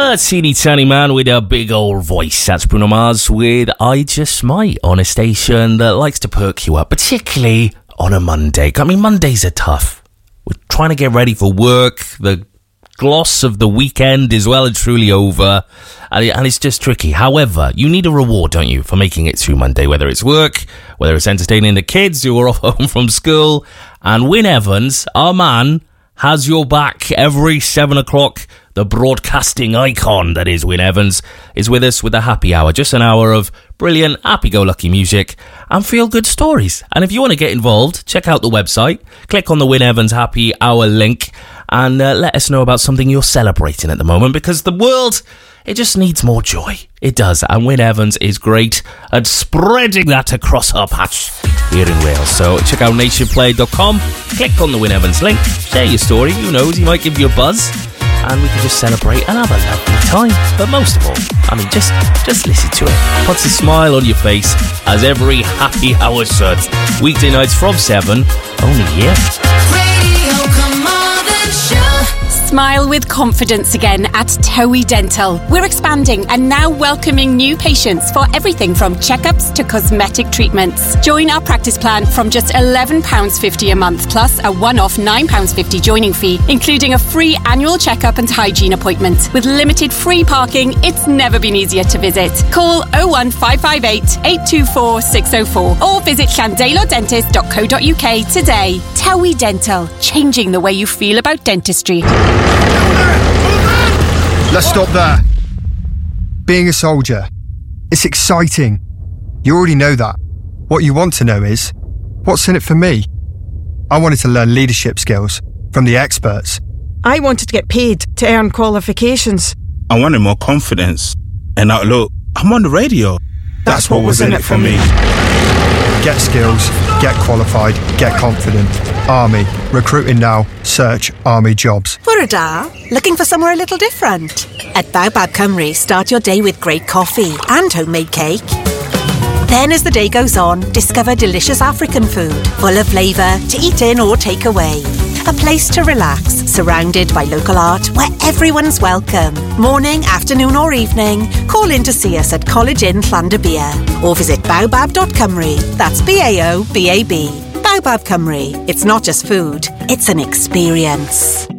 Teeny tiny man with a big old voice. That's Bruno Mars with I Just Might on a station that likes to perk you up, particularly on a Monday. I mean, Mondays are tough. We're trying to get ready for work. The gloss of the weekend is well and truly over, and it's just tricky. However, you need a reward, don't you, for making it through Monday, whether it's work, whether it's entertaining the kids who are off home from school. And Wyn Evans, our man, has your back every 7 o'clock. The broadcasting icon that is Wyn Evans is with us with a happy hour. Just an hour of brilliant, happy-go-lucky music and feel-good stories. And if you want to get involved, check out the website. Click on the Wyn Evans Happy Hour link and let us know about something you're celebrating at the moment, because the world, it just needs more joy. It does. And Wyn Evans is great at spreading that across our patch here in Wales. So check out nationplay.com. Click on the Wyn Evans link. Share your story. Who knows? He might give you a buzz. And we can just celebrate and have a lovely time. But most of all, I mean, just listen to it. Puts a smile on your face, as every happy hour should. Weekday nights from 7, only here. Radio Carmarthen Show. Smile with confidence again at Towie Dental. We're expanding and now welcoming new patients for everything from checkups to cosmetic treatments. Join our practice plan from just £11.50 a month, plus a one-off £9.50 joining fee, including a free annual checkup and hygiene appointment. With limited free parking, it's never been easier to visit. Call 01558 824 604 or visit llandeilodentist.co.uk today. Towie Dental, changing the way you feel about dentistry. Let's stop there. Being a soldier, it's exciting. You already know that. What you want to know is, what's in it for me? I wanted to learn leadership skills from the experts. I wanted to get paid to earn qualifications. I wanted more confidence. And now look, I'm on the radio. That's what was in it for me. Get skills, get qualified, get confident. Army. Recruiting now. Search Army jobs. Fwrda, looking for somewhere a little different? At Baobab Cymru, start your day with great coffee and homemade cake. Then as the day goes on, discover delicious African food, full of flavour, to eat in or take away. A place to relax, surrounded by local art where everyone's welcome. Morning, afternoon or evening, call in to see us at College Inn Llandybia or visit baobab.cymru. That's BAOBAB. Baobab Cymru. It's not just food, it's an experience.